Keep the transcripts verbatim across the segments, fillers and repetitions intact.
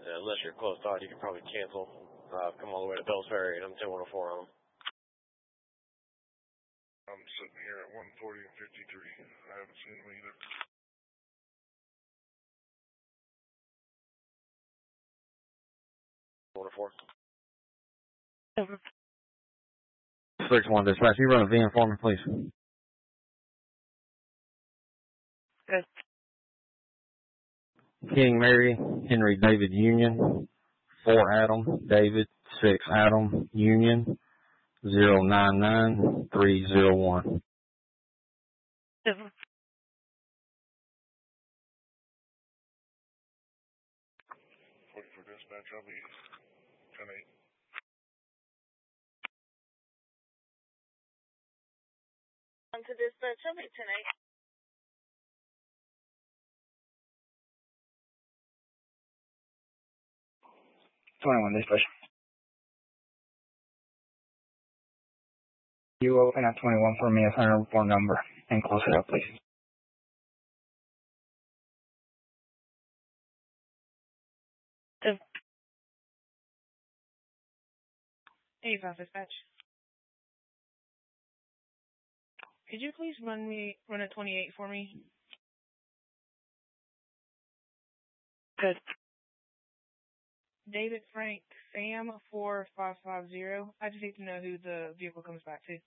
Yeah, unless you're close by, you can probably cancel. Uh, come all the way to Bells Ferry, and I'm ten one oh four on them. I'm sitting here at one forty and fifty-three. I haven't seen them either. one oh four. Over. six one dispatch, you run a V M for me, please. Good. King Mary, Henry David Union, four Adam, David, six Adam, Union, zero nine nine three zero one. Over. forty-four dispatch, I'll be ten eight. On to dispatch, I'll be ten eight. twenty-one dispatch. You open at twenty-one for me as our phone number and close it up, please. Over. eighty-five dispatch. Could you please run me run a twenty-eight for me? Good. David Frank Sam four five five zero. I just need to know who the vehicle comes back to.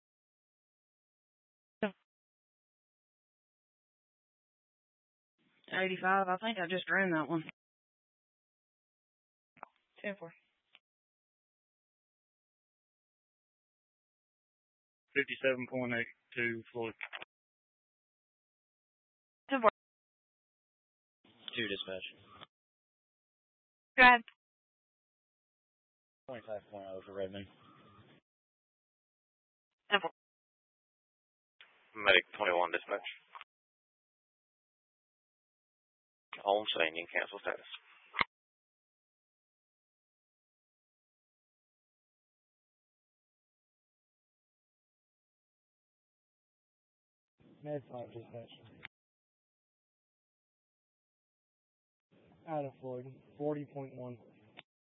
eighty-five, I think I just ran that one. ten four. fifty-seven point eight two Floyd. ten four. Two dispatch. Go ahead. twenty-five point oh for Redmond. ten four. Medic twenty-one dispatch. Home staging, cancel status. Med five dispatch. Out of Floyd, forty point one.